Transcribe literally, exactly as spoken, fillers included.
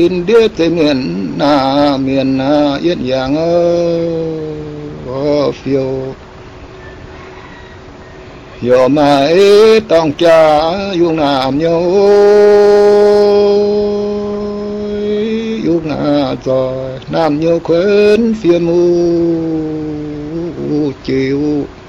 in đĩa tây miền na miền na yên giang ở phiêu giờ mà tòng cha dùng nam nhau dùng na rồi nam nhau khuyến phiêu mu chiều